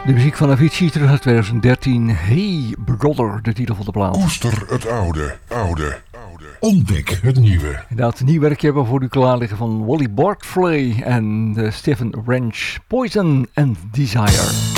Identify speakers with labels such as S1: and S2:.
S1: De muziek van Avicii terug uit 2013. Hey Brother, de titel van de plaat.
S2: Koester het oude. Ontdek het nieuwe.
S1: Dat nieuw werkje hebben we voor u klaar liggen van Wally Bartley en de Stephen Wrench. Poison and Desire.